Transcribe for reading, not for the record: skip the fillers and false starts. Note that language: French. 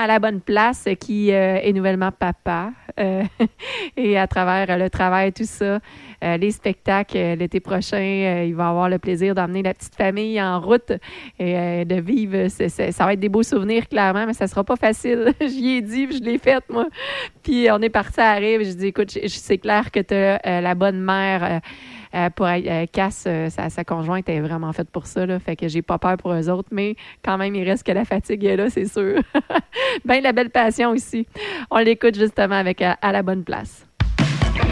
à la bonne place qui est nouvellement papa. Et à travers le travail, tout ça, les spectacles l'été prochain, il va avoir le plaisir d'emmener la petite famille en route et de vivre. Ça va être des beaux souvenirs, clairement, mais ça sera pas facile. J'y ai dit, puis je l'ai fait, moi. Puis on est parti à la rive. Je dis, écoute, c'est clair que tu as la bonne mère. Pour Cass, sa conjointe est vraiment faite pour ça, là, fait que j'ai pas peur pour eux autres, mais quand même, il reste que la fatigue est là, c'est sûr. Ben la belle passion ici. On l'écoute justement avec à la bonne place.